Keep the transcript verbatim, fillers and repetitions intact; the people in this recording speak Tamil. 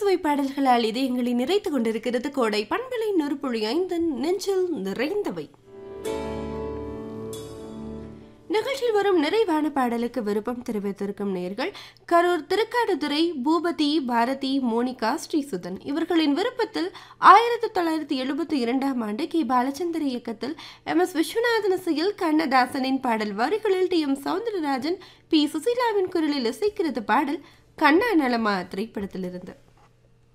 அறுசுவை பாடல்களால் இதயங்களை நிறைத்துக் கொண்டிருக்கிறது கோடை பண்பலை நொறுப்புழி ஐந்தன் நெஞ்சில் நிறைந்தவை. நிகழ்ச்சியில் வரும் நிறைவான பாடலுக்கு விருப்பம் தெரிவித்திருக்கும் நேர்கள் கரூர் திருக்காடுதுறை பூபதி, பாரதி, மோனிகா, ஸ்ரீசுதன். இவர்களின் விருப்பத்தில் ஆயிரத்தி தொள்ளாயிரத்தி எழுபத்தி இரண்டாம் ஆண்டு கே பாலச்சந்தர் இயக்கத்தில் எம் எஸ் விஸ்வநாதன் இசையில் கண்ணதாசனின் பாடல் வரிகளில் டி எம் சௌந்தரராஜன், பி சுசீலாவின் குரலில் இசைக்கிறது பாடல் கண்ணா நலமா திரைப்படத்திலிருந்து.